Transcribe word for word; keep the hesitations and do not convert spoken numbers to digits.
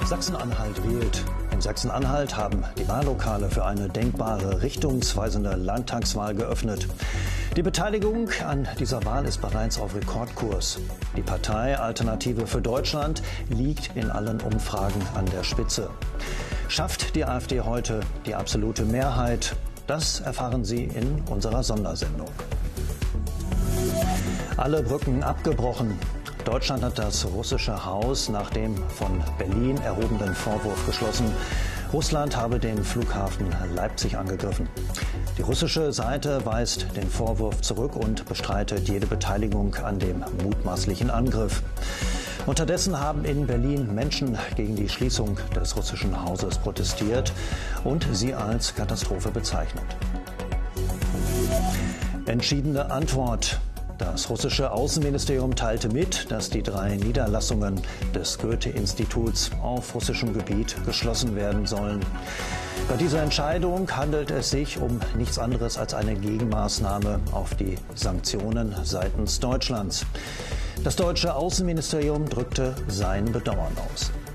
Sachsen-Anhalt wählt. In Sachsen-Anhalt haben die Wahllokale für eine denkbare, richtungsweisende Landtagswahl geöffnet. Die Beteiligung an dieser Wahl ist bereits auf Rekordkurs. Die Partei Alternative für Deutschland liegt in allen Umfragen an der Spitze. Schafft die AfD heute die absolute Mehrheit? Das erfahren Sie in unserer Sondersendung. Alle Brücken abgebrochen. Deutschland hat das russische Haus nach dem von Berlin erhobenen Vorwurf geschlossen, Russland habe den Flughafen Leipzig angegriffen. Die russische Seite weist den Vorwurf zurück und bestreitet jede Beteiligung an dem mutmaßlichen Angriff. Unterdessen haben in Berlin Menschen gegen die Schließung des russischen Hauses protestiert und sie als Katastrophe bezeichnet. Entschiedene Antwort. Das russische Außenministerium teilte mit, dass die drei Niederlassungen des Goethe-Instituts auf russischem Gebiet geschlossen werden sollen. Bei dieser Entscheidung handelt es sich um nichts anderes als eine Gegenmaßnahme auf die Sanktionen seitens Deutschlands. Das deutsche Außenministerium drückte sein Bedauern aus.